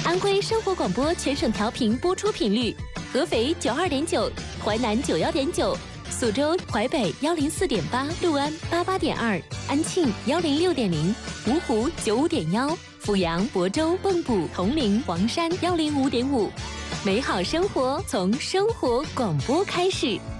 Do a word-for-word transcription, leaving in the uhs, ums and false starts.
安徽生活广播全省调频播出频率：合肥九二点九，淮南九幺点九，苏州、淮北幺零四点八，六安八八点二，安庆幺零六点零，芜湖九五点幺，阜阳、亳州、蚌埠、铜陵、黄山幺零五点五。美好生活从生活广播开始。